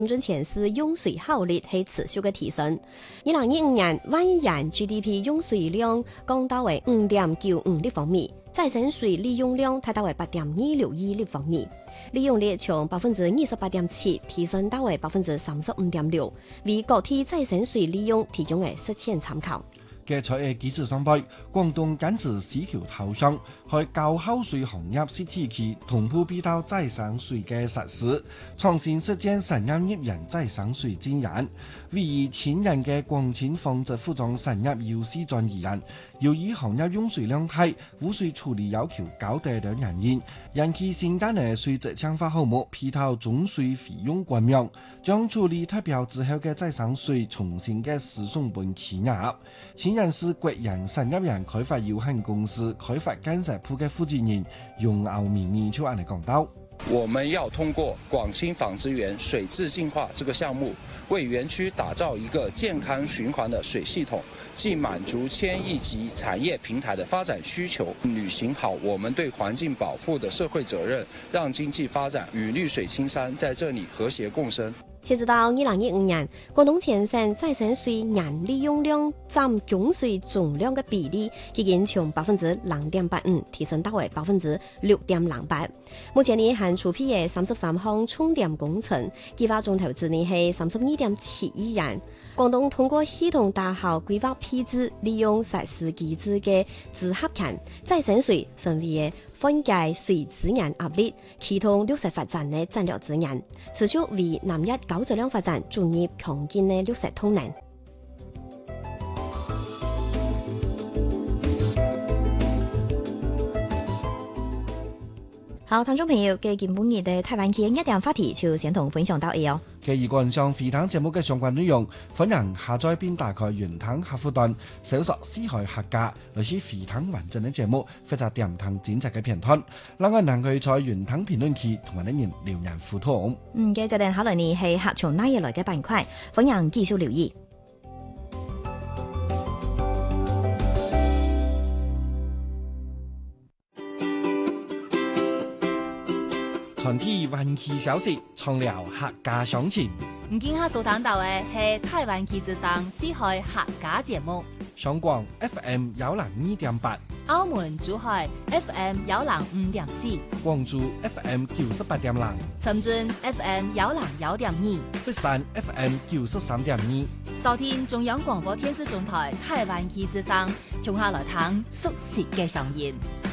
中前司用水效率係持續嘅提升。2025年萬人 GDP 用水量降到為5.95立方米，再生水利用量達到為8.262立方米，利用率從28.7%提升到為35.6%，為各地再生水利用提供嘅實踐參考。 嘅在嘅基礎上邊，廣東揀自市橋頭上，喺高效水行業設置期同步必到再生水嘅實施，創新實踐產業業人再生水經驗，為以前人嘅光纖紡織服裝產業優勢轉移人，由於行業用水量大，污水處理要求高等等原因，引起新單嘅水質強化項目批套總水費用關명，將處理達標之後嘅再生水重新嘅使用本企業。前人是國人產業人開發有限公司開發建設部嘅負責人用奧明義就按嚟講到， 我們要通過廣清紡織園水質淨化這個項目，為園區打造一個健康循環的水系統，既滿足千億級產業平台的發展需求，履行好我們對環境保護的社會責任，讓經濟發展與綠水青山在這裡和諧共生。 截止到2015年，廣東全省再生水年利用量佔供水總量嘅比例已經從0.85%提升到為6.08%。目前呢，還出批嘅33項充電工程，計劃總投資呢係32.7億元。廣東通過系統打好規劃配置、利用實施機制嘅組合拳，再生水成為緩解水資源壓力、啟動綠色發展嘅戰略資源，持續為南一高質量發展注入強勁嘅綠色動能。好，聽眾朋友，嘅今本日嘅台灣嘅一點話題就先同分享到呢哦。 嘅如果上飛騰節目嘅相關內容，歡迎下載並打開雲騰客戶端，搜索四海客家，類似飛騰完整嘅節目，或者點騰剪輯嘅片段。另外，能夠在雲騰評論區同埋啲人留言互動。 嘅就定考慮你係客從哪一來嘅板塊，歡迎繼續留意。 傳遞灣區消息，暢聊客家鄉情。 唔見下所談到嘅係台灣旗之上四海客家節目。 上廣 FM 102.8， 澳門珠海 FM 105.4， 廣州 FM 98.0， 深圳 FM 101.2， 佛山 FM 93.2。 收聽中央廣播電視總台台灣旗之上，從下來聽熟悉嘅聲音。